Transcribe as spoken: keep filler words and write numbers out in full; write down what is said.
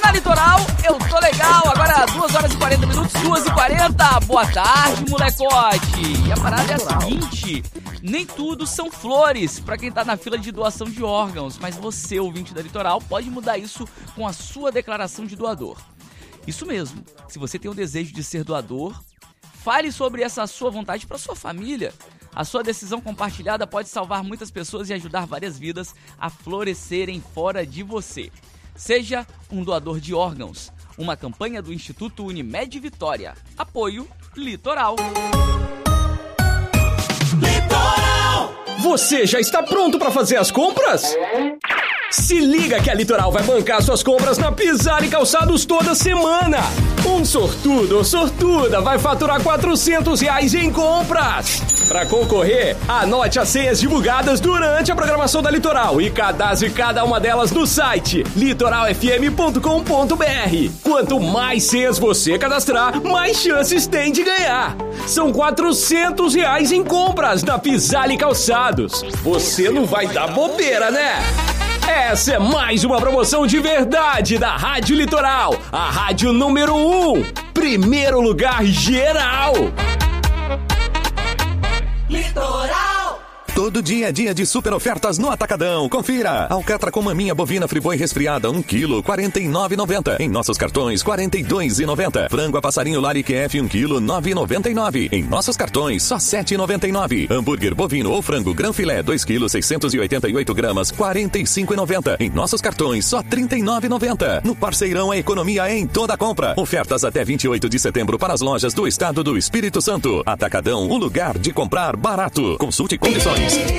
Na Litoral, eu tô legal. Agora duas horas e quarenta minutos, duas e quarenta. Boa tarde, molecote. E a parada é a seguinte: nem tudo são flores pra quem tá na fila de doação de órgãos, mas você, ouvinte da Litoral, pode mudar isso com a sua declaração de doador. Isso mesmo, se você tem o desejo de ser doador, fale sobre essa sua vontade para sua família. A sua decisão compartilhada pode salvar muitas pessoas e ajudar várias vidas a florescerem fora de você. Seja um doador de órgãos. Uma campanha do Instituto Unimed Vitória. Apoio Litoral. Litoral! Você já está pronto para fazer as compras? Se liga que a Litoral vai bancar suas compras na Pisar e Calçados toda semana. Um sortudo ou sortuda vai faturar quatrocentos reais em compras. Para concorrer, anote as senhas divulgadas durante a programação da Litoral e cadastre cada uma delas no site litoral f m ponto com ponto b r. Quanto mais senhas você cadastrar, mais chances tem de ganhar. São quatrocentos reais em compras na Pisar e Calçados. Você não vai dar bobeira, né? Essa é mais uma promoção de verdade da Rádio Litoral, a rádio número um, primeiro lugar geral. Litoral! Todo dia é dia de super ofertas no Atacadão. Confira. Alcatra com maminha bovina friboi resfriada, um quilo, quarenta e nove reais e noventa centavos. Em nossos cartões, quarenta e dois reais e noventa centavos. Frango a passarinho Lari Q F, um quilo, nove reais e noventa e nove centavos. Em nossos cartões, só sete reais e noventa e nove centavos. Hambúrguer bovino ou frango gran filé, dois quilos, seiscentos e oitenta e oito gramas, quarenta e cinco reais e noventa centavos. Em nossos cartões, só trinta e nove reais e noventa centavos. No Parceirão, a economia em toda a compra. Ofertas até vinte e oito de setembro para as lojas do estado do Espírito Santo. Atacadão, o lugar de comprar barato. Consulte condições.